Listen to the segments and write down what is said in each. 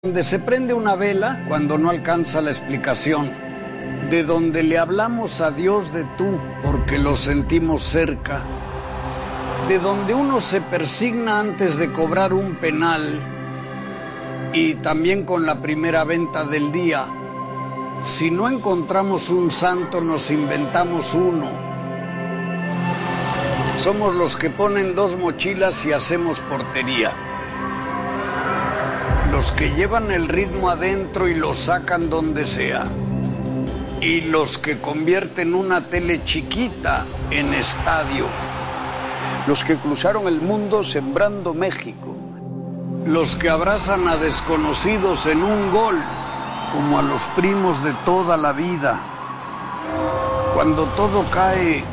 donde se prende una vela cuando no alcanza la explicación, de donde le hablamos a Dios de tú porque lo sentimos cerca, de donde uno se persigna antes de cobrar un penal y también con la primera venta del día. Si no encontramos un santo, nos inventamos uno. Somos los que ponen 2 mochilas y hacemos portería. Los que llevan el ritmo adentro y lo sacan donde sea. Y los que convierten una tele chiquita en estadio. Los que cruzaron el mundo sembrando México. Los que abrazan a desconocidos en un gol, como a los primos de toda la vida. Cuando todo cae,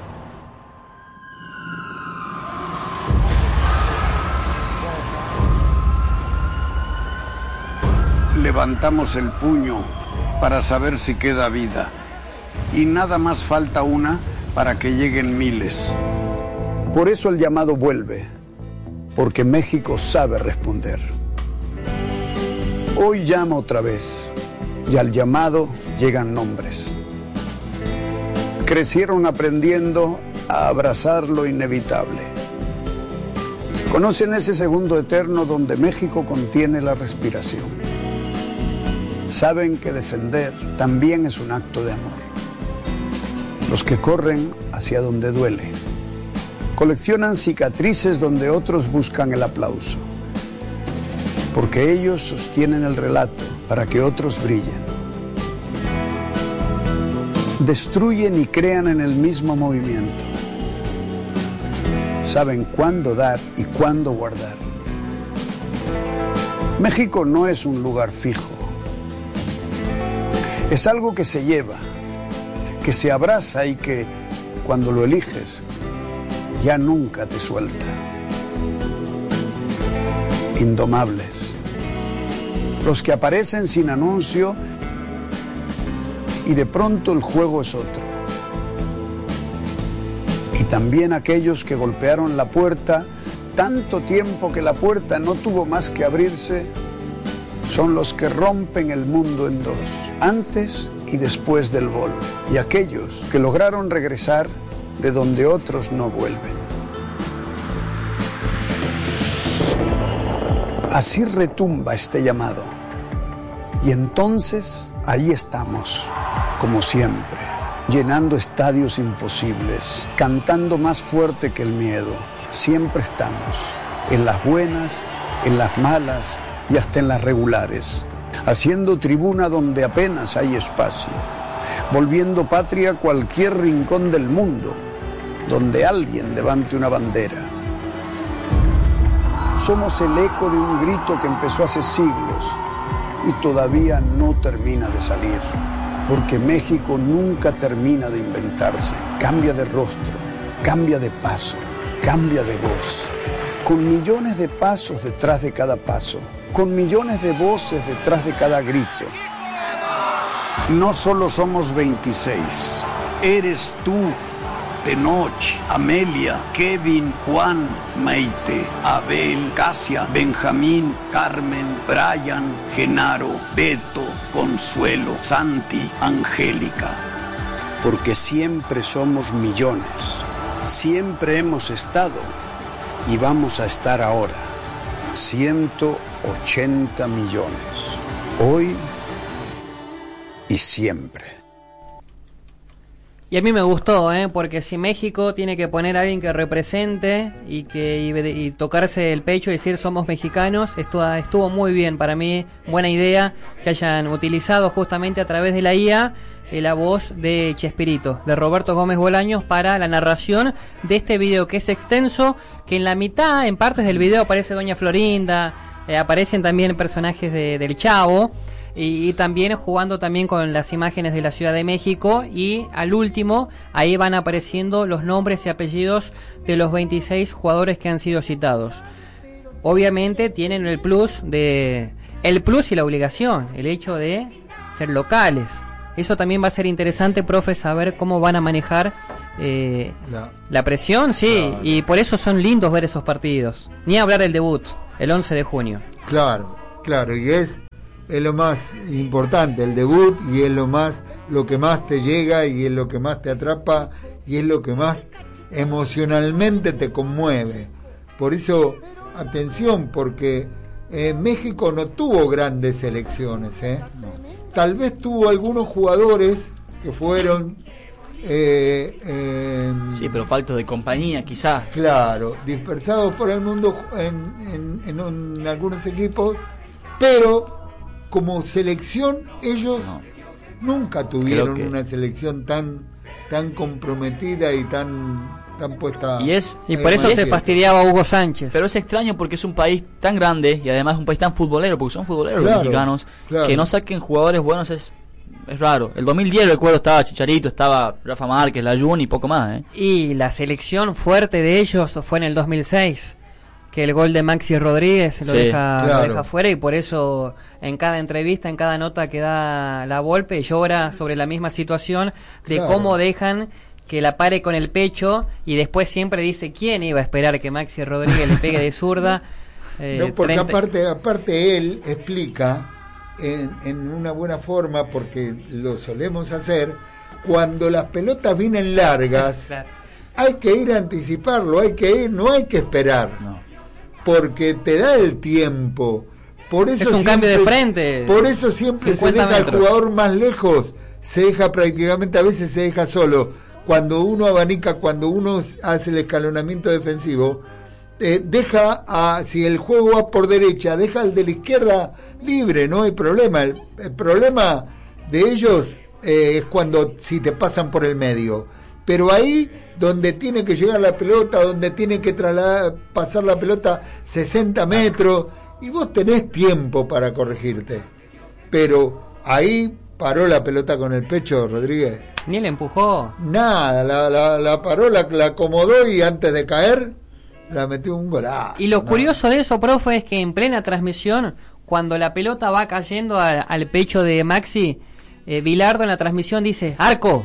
levantamos el puño para saber si queda vida. Y nada más falta una para que lleguen miles. Por eso el llamado vuelve, porque México sabe responder. Hoy llama otra vez, y al llamado llegan nombres. Crecieron aprendiendo a abrazar lo inevitable. Conocen ese segundo eterno donde México contiene la respiración. Saben que defender también es un acto de amor. Los que corren hacia donde duele. Coleccionan cicatrices donde otros buscan el aplauso. Porque ellos sostienen el relato para que otros brillen. Destruyen y crean en el mismo movimiento. Saben cuándo dar y cuándo guardar. México no es un lugar fijo. Es algo que se lleva, que se abraza y que, cuando lo eliges, ya nunca te suelta. Indomables. Los que aparecen sin anuncio y de pronto el juego es otro. Y también aquellos que golpearon la puerta tanto tiempo que la puerta no tuvo más que abrirse, son los que rompen el mundo en dos, antes y después del gol. Y aquellos que lograron regresar de donde otros no vuelven. Así retumba este llamado. Y entonces ahí estamos, como siempre, llenando estadios imposibles, cantando más fuerte que el miedo. Siempre estamos, en las buenas, en las malas y hasta en las regulares, haciendo tribuna donde apenas hay espacio, volviendo patria cualquier rincón del mundo donde alguien levante una bandera. Somos el eco de un grito que empezó hace siglos y todavía no termina de salir, porque México nunca termina de inventarse. Cambia de rostro, cambia de paso, cambia de voz, con millones de pasos detrás de cada paso, con millones de voces detrás de cada grito. No solo somos 26, eres tú, Tenoch, Amelia, Kevin, Juan, Maite, Abel, Casia, Benjamín, Carmen, Brian, Genaro, Beto, Consuelo, Santi, Angélica. Porque siempre somos millones, siempre hemos estado y vamos a estar ahora. 180 millones, hoy y siempre. Y a mí me gustó, porque si México tiene que poner a alguien que represente y tocarse el pecho y decir somos mexicanos, estuvo muy bien. Para mí, buena idea que hayan utilizado justamente a través de la IA la voz de Chespirito, de Roberto Gómez Bolaños, para la narración de este video que es extenso, que en la mitad, en partes del video, aparece Doña Florinda, aparecen también personajes del Chavo, y también jugando también con las imágenes de la Ciudad de México, y al último ahí van apareciendo los nombres y apellidos de los 26 jugadores que han sido citados. Obviamente tienen el plus y la obligación, el hecho de ser locales. Eso también va a ser interesante, profe, saber cómo van a manejar la presión, sí, claro. Y por eso son lindos ver esos partidos. Ni hablar del debut, el 11 de junio. Claro, Claro, y es lo más importante, el debut, y es lo que más te llega, y es lo que más te atrapa, y es lo que más emocionalmente te conmueve. Por eso, atención, porque México no tuvo grandes selecciones, tal vez tuvo algunos jugadores que fueron sí, pero faltos de compañía, quizás. Claro, dispersados por el mundo en algunos equipos, pero como selección ellos nunca tuvieron una selección tan comprometida y tan puesta. Y por eso se fastidiaba Hugo Sánchez. Pero es extraño porque es un país tan grande y además un país tan futbolero, porque son futboleros los mexicanos, que no saquen jugadores buenos es raro. El 2010 recuerdo estaba Chicharito, estaba Rafa Márquez, Layún y poco más. Y la selección fuerte de ellos fue en el 2006, que el gol de Maxi Rodríguez lo deja fuera, y por eso en cada entrevista, en cada nota que da la Volpe, llora sobre la misma situación de cómo dejan que la pare con el pecho, y después siempre dice quién iba a esperar que Maxi Rodríguez le pegue de zurda. No, porque aparte él explica en una buena forma, porque lo solemos hacer, cuando las pelotas vienen largas, hay que ir a anticiparlo, no hay que esperar, porque te da el tiempo. Por eso es un cambio de frente. Por eso siempre se deja al jugador más lejos, se deja prácticamente, a veces se deja solo. Cuando uno abanica, cuando uno hace el escalonamiento defensivo, si el juego va por derecha, deja al de la izquierda libre, no hay problema. El problema de ellos es cuando si te pasan por el medio. Pero ahí donde tiene que llegar la pelota, donde tiene que pasar la pelota 60 metros, y vos tenés tiempo para corregirte. Pero ahí paró la pelota con el pecho, Rodríguez. Ni le empujó. Nada, la paró, la acomodó, y antes de caer la metió un golazo. Y lo curioso de eso, profe, es que en plena transmisión, cuando la pelota va cayendo al pecho de Maxi, Bilardo en la transmisión dice, arco,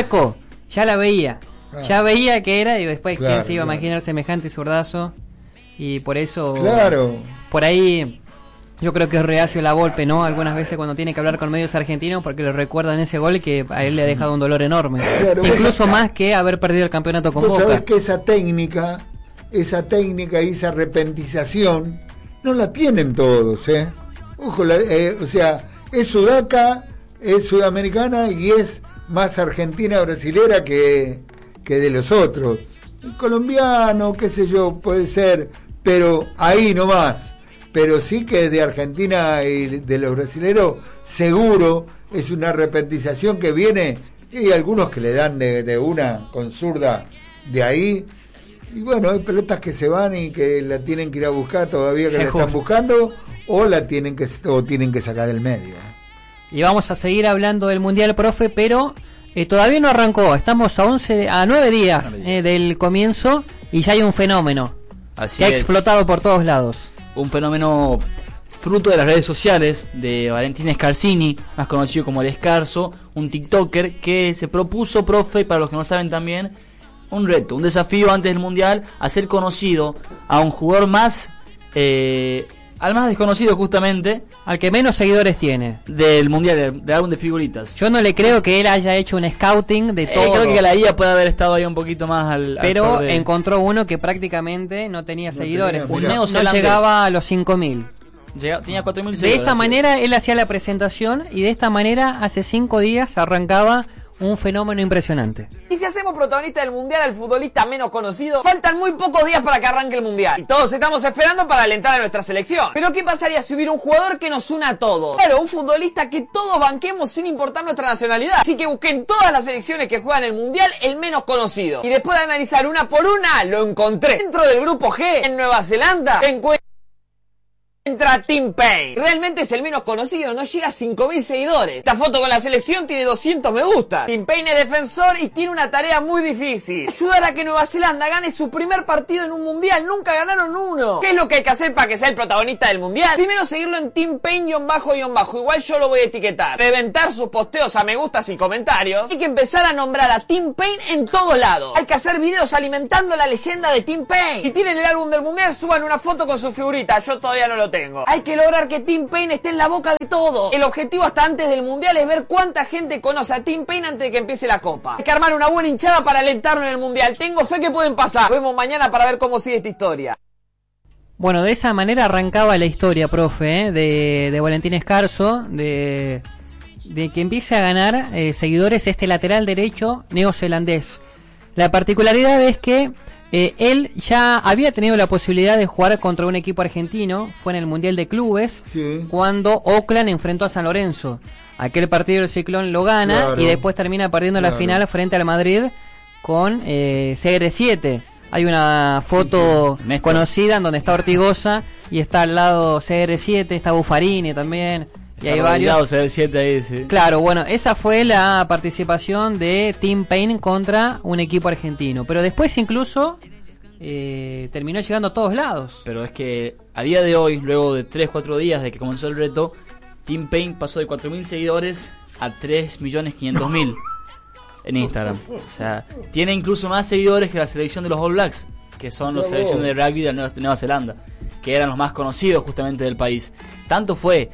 ya la veía. Ya veía que era, y después quién se iba a imaginar semejante zurdazo. Y por eso, por ahí, yo creo que es reacio la Volpe, ¿no? Algunas veces cuando tiene que hablar con medios argentinos, porque le recuerdan ese gol que a él le ha dejado un dolor enorme. Incluso más que haber perdido el campeonato con Boca. Vos sabés que esa técnica y esa repentización no la tienen todos, Ojo, o sea, es sudaca, es sudamericana y es más argentina, brasilera que de los otros. El colombiano, qué sé yo, puede ser, pero ahí nomás. Pero sí que de Argentina y de los brasileros, seguro es una repentización que viene, y algunos que le dan de una con zurda de ahí. Y bueno, hay pelotas que se van y que la tienen que ir a buscar todavía, que la están buscando, o tienen que sacar del medio. Y vamos a seguir hablando del Mundial, profe, pero todavía no arrancó. Estamos a 9 días del comienzo, y ya hay un fenómeno que ha explotado por todos lados. Un fenómeno fruto de las redes sociales de Valentín Scarsini, más conocido como el Escarzo, un TikToker que se propuso, profe, para los que no saben también, un reto, un desafío antes del Mundial, hacer conocido a un jugador más, al más desconocido justamente, al que menos seguidores tiene del Mundial, del álbum de figuritas. Yo no le creo que él haya hecho un scouting de todo. Creo que la IA puede haber estado ahí un poquito más pero encontró uno que prácticamente no tenía seguidores. Un neozelandés. No llegaba a los 5.000. Tenía 4.000 seguidores. De esta manera él hacía la presentación, y de esta manera hace 5 días arrancaba un fenómeno impresionante. Y si hacemos protagonista del Mundial al futbolista menos conocido, faltan muy pocos días para que arranque el Mundial. Y todos estamos esperando para alentar a nuestra selección. Pero ¿qué pasaría si hubiera un jugador que nos una a todos? Claro, un futbolista que todos banquemos sin importar nuestra nacionalidad. Así que busquen todas las selecciones que juegan el Mundial el menos conocido. Y después de analizar una por una, lo encontré. Dentro del grupo G, en Nueva Zelanda, encuentra Tim Payne. Realmente es el menos conocido, no llega a 5.000 seguidores. Esta foto con la selección tiene 200 me gusta. Tim Payne es defensor y tiene una tarea muy difícil: ayudar a que Nueva Zelanda gane su primer partido en un mundial. Nunca ganaron uno. ¿Qué es lo que hay que hacer para que sea el protagonista del mundial? Primero seguirlo en Tim Payne __. Igual yo lo voy a etiquetar. Reventar sus posteos a me gustas y comentarios. Hay que empezar a nombrar a Tim Payne en todos lados. Hay que hacer videos alimentando la leyenda de Tim Payne. Si tienen el álbum del mundial, suban una foto con su figurita. Yo todavía no lo tengo. tengo. Hay que lograr que Tim Payne esté en la boca de todo. El objetivo hasta antes del mundial es ver cuánta gente conoce a Tim Payne antes de que empiece la copa. Hay que armar una buena hinchada para alentarlo en el mundial. Tengo fe que pueden pasar. Nos vemos mañana para ver cómo sigue esta historia. Bueno, de esa manera arrancaba la historia, profe, de Valentín Escarso, de que empiece a ganar seguidores este lateral derecho neozelandés. La particularidad es que él ya había tenido la posibilidad de jugar contra un equipo argentino, fue en el Mundial de Clubes, sí, cuando Auckland enfrentó a San Lorenzo. Aquel partido el Ciclón lo gana, claro, y después termina perdiendo, claro, la final frente al Madrid con CR7. Hay una foto, sí, conocida en donde está Ortigosa y está al lado CR7, está Buffarini también, y hay varios. CR7 ahí, sí. Claro, bueno, esa fue la participación de Tim Payne contra un equipo argentino, pero después incluso terminó llegando a todos lados. Pero es que a día de hoy, luego de 3-4 días de que comenzó el reto, Tim Payne pasó de 4.000 seguidores a 3.500.000 en Instagram. O sea, tiene incluso más seguidores que la selección de los All Blacks, que son los selecciones de rugby de Nueva Zelanda, que eran los más conocidos justamente del país. Tanto fue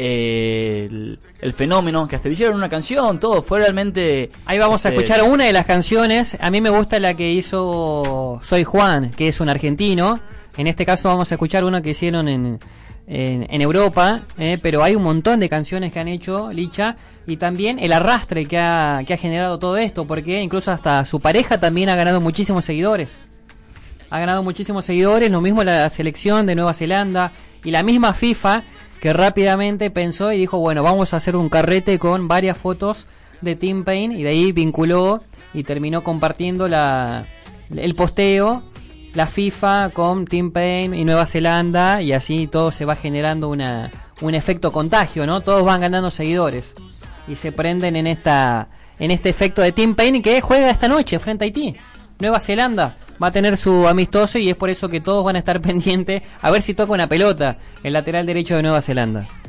el fenómeno que hasta le hicieron una canción, todo fue realmente... Ahí vamos a escuchar una de las canciones. A mí me gusta la que hizo Soy Juan, que es un argentino. En este caso vamos a escuchar una que hicieron en Europa, pero hay un montón de canciones que han hecho, Licha, y también el arrastre que ha generado todo esto, porque incluso hasta su pareja también ha ganado muchísimos seguidores. Ha ganado muchísimos seguidores, lo mismo la selección de Nueva Zelanda y la misma FIFA, que rápidamente pensó y dijo, bueno, vamos a hacer un carrete con varias fotos de Tim Payne, y de ahí vinculó y terminó compartiendo el posteo, la FIFA con Tim Payne y Nueva Zelanda, y así todo se va generando un efecto contagio, ¿no? Todos van ganando seguidores y se prenden en este efecto de Tim Payne, que juega esta noche frente a Haití. Nueva Zelanda va a tener su amistoso y es por eso que todos van a estar pendientes a ver si toca una pelota el lateral derecho de Nueva Zelanda.